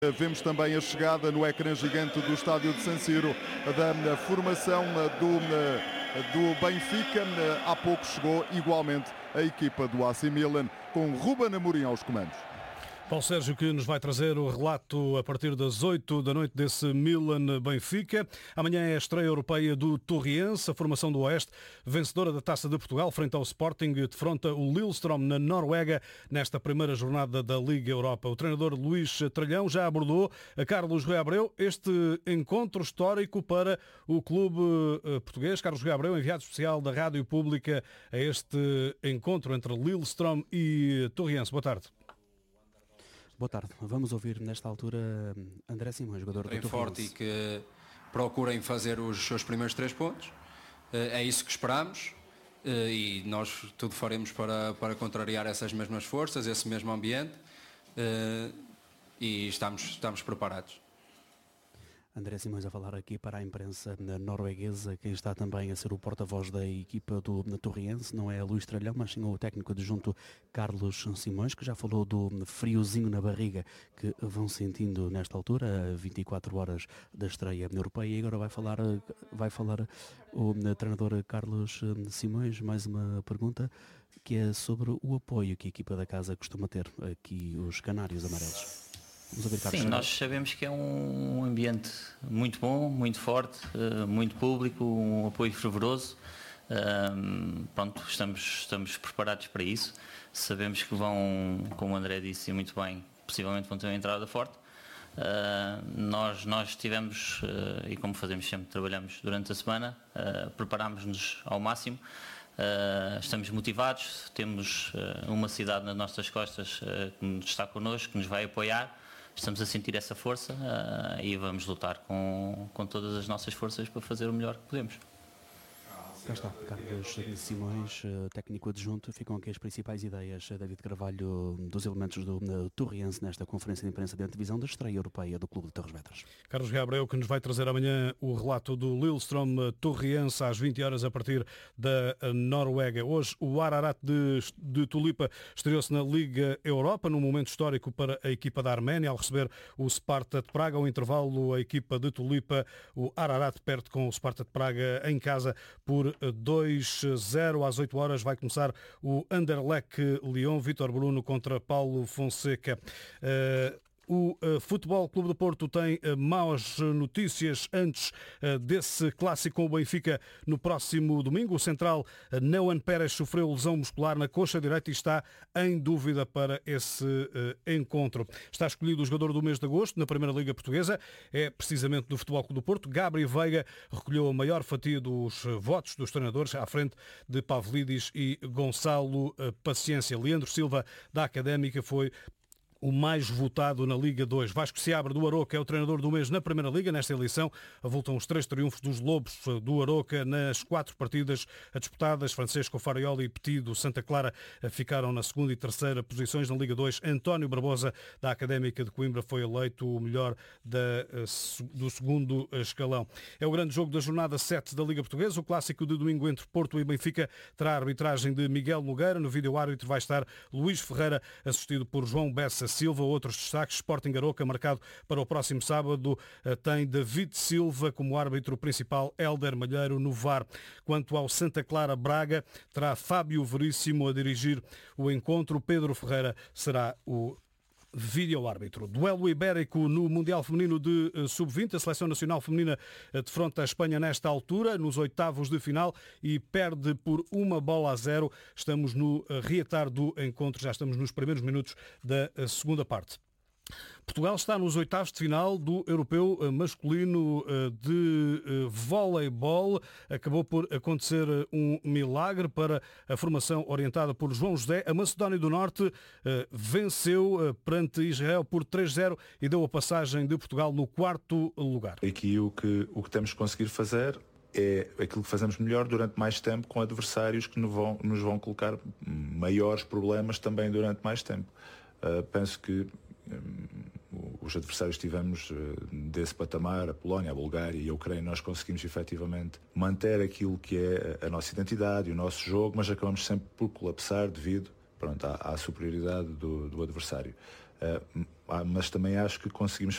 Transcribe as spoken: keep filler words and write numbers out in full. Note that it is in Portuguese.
Vemos também a chegada no ecrã gigante do estádio de San Siro da formação do, do Benfica. Há pouco chegou igualmente a equipa do A C Milan com Ruben Amorim aos comandos. Paulo Sérgio, que nos vai trazer o relato a partir das oito da noite desse Milan-Benfica. Amanhã é a estreia europeia do Torriense, a formação do Oeste, vencedora da Taça de Portugal, frente ao Sporting, defronta o Lillestrøm na Noruega, nesta primeira jornada da Liga Europa. O treinador Luís Tralhão já abordou a Carlos Rui Abreu este encontro histórico para o clube português. Carlos Rui Abreu, enviado especial da Rádio Pública a este encontro entre Lillestrøm e Torriense. Boa tarde. Boa tarde. Vamos ouvir nesta altura André Simões, jogador do Torriense. Forte e que procurem fazer os seus primeiros três pontos. É isso que esperamos e nós tudo faremos para, para contrariar essas mesmas forças, esse mesmo ambiente e estamos, estamos preparados. André Simões a falar aqui para a imprensa norueguesa. Quem está também a ser o porta-voz da equipa do Torriense não é Luís Tralhão, mas sim o técnico adjunto Carlos Simões, que já falou do friozinho na barriga que vão sentindo nesta altura, a vinte e quatro horas da estreia europeia. E agora vai falar, vai falar o treinador Carlos Simões. Mais uma pergunta, que é sobre o apoio que a equipa da casa costuma ter aqui, os Canários Amarelos. Sim, nós sabemos que é um ambiente muito bom, muito forte, muito público, um apoio fervoroso. Pronto, estamos, estamos preparados para isso. Sabemos que vão, como o André disse muito bem, possivelmente vão ter uma entrada forte. Nós, nós tivemos, e como fazemos sempre, trabalhamos durante a semana, preparámos-nos ao máximo. Uh, estamos motivados, temos uh, uma cidade nas nossas costas uh, que está connosco, que nos vai apoiar. Estamos a sentir essa força uh, e vamos lutar com, com todas as nossas forças para fazer o melhor que podemos. Cá está, Carlos Simões, técnico adjunto. Ficam aqui as principais ideias, David Carvalho, dos elementos do Torriense nesta conferência de imprensa de antevisão da estreia europeia do Clube de Torres Vedras. Carlos Rui Abreu, que nos vai trazer amanhã o relato do Lillestrøm Torriense às vinte horas a partir da Noruega. Hoje o Ararat de, de Tulipa estreou-se na Liga Europa, num momento histórico para a equipa da Arménia, ao receber o Sparta de Praga. Ao intervalo, a equipa de Tulipa, o Ararat, perde com o Sparta de Praga em casa por dois a zero. Às oito horas vai começar o Anderlecht Lyon, Vítor Bruno contra Paulo Fonseca. Uh, O uh, Futebol Clube do Porto tem uh, maus notícias antes uh, desse clássico com o Benfica no próximo domingo. O central uh, Neuan Pérez sofreu lesão muscular na coxa direita e está em dúvida para esse uh, encontro. Está escolhido o jogador do mês de agosto na Primeira Liga Portuguesa. É precisamente do Futebol Clube do Porto. Gabriel Veiga recolheu a maior fatia dos uh, votos dos treinadores à frente de Pavlidis e Gonçalo uh, Paciência. Leandro Silva, da Académica, foi o mais votado na Liga dois. Vasco Seabra, do Aroca, é o treinador do mês na Primeira Liga. Nesta eleição avultam os três triunfos dos Lobos do Aroca nas quatro partidas disputadas. Francisco Farioli e Petit do Santa Clara ficaram na segunda e terceira posições. Na Liga dois, António Barbosa, da Académica de Coimbra, foi eleito o melhor da, do segundo escalão. É o grande jogo da jornada sete da Liga Portuguesa. O clássico de domingo entre Porto e Benfica terá a arbitragem de Miguel Nogueira. No vídeo-árbitro vai estar Luís Ferreira, assistido por João Bessa Silva. Outros destaques: Sporting Aroca, marcado para o próximo sábado, tem David Silva como árbitro principal, Hélder Malheiro no V A R. Quanto ao Santa Clara Braga, terá Fábio Veríssimo a dirigir o encontro. Pedro Ferreira será o vídeo-árbitro. Duelo ibérico no Mundial Feminino de sub vinte. A Seleção Nacional Feminina defronta a Espanha nesta altura, nos oitavos de final, e perde por uma bola a zero. Estamos no reatar do encontro, já estamos nos primeiros minutos da segunda parte. Portugal está nos oitavos de final do Europeu Masculino de Voleibol. Acabou por acontecer um milagre para a formação orientada por João José. A Macedónia do Norte venceu perante Israel por três a zero e deu a passagem de Portugal no quarto lugar. Aqui o que, o que temos que conseguir fazer é aquilo que fazemos melhor durante mais tempo, com adversários que nos vão, nos vão colocar maiores problemas também durante mais tempo. Uh, penso que um, os adversários que tivemos uh, desse patamar, a Polónia, a Bulgária e a Ucrânia, nós conseguimos efetivamente manter aquilo que é a nossa identidade e o nosso jogo, mas acabamos sempre por colapsar devido, pronto, à, à superioridade do, do adversário. Uh, mas também acho que conseguimos